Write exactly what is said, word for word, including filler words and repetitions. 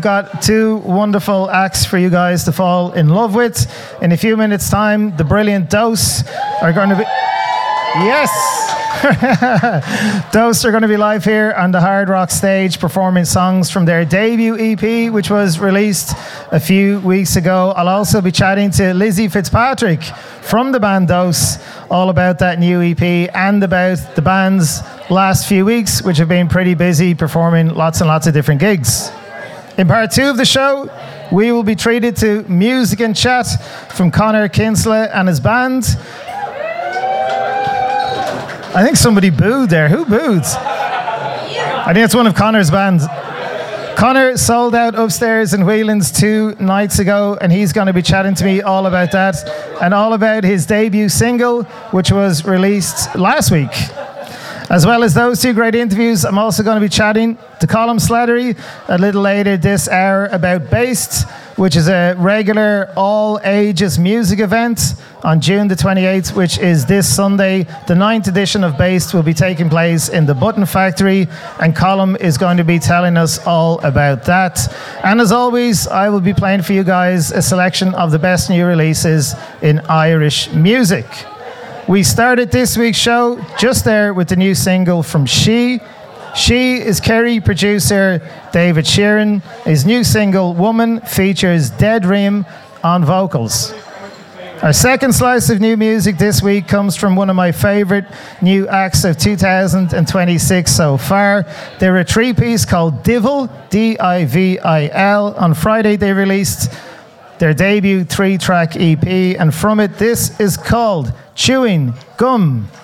got two wonderful acts for you guys to fall in love with. In a few minutes' time, the brilliant Dose are going to be... Yes! Dose are going to be live here on the Hard Rock stage performing songs from their debut E P, which was released a few weeks ago. I'll also be chatting to Lizzie Fitzpatrick from the band Dose all about that new E P and about the band's last few weeks, which have been pretty busy performing lots and lots of different gigs. In part two of the show, we will be treated to music and chat from Conor Kinsella and his band. I think somebody booed there. Who booed? I think it's one of Conor's bands. Conor sold out upstairs in Whelan's two nights ago, and he's going to be chatting to me all about that and all about his debut single, which was released last week. As well as those two great interviews, I'm also going to be chatting to Colm Slattery a little later this hour about Based, which is a regular all-ages music event on June the twenty-eighth, which is this Sunday. The ninth edition of Based will be taking place in the Button Factory, and Colm is going to be telling us all about that. And as always, I will be playing for you guys a selection of the best new releases in Irish music. We started this week's show just there with the new single from She. She is Kerry producer David Sheeran. His new single, Woman, features Dead Rim on vocals. Our second slice of new music this week comes from one of my favourite new acts of two thousand twenty-six so far. They're a three-piece called Divil, D I V I L. On Friday they released their debut three-track E P, and from it this is called Chewing Gum.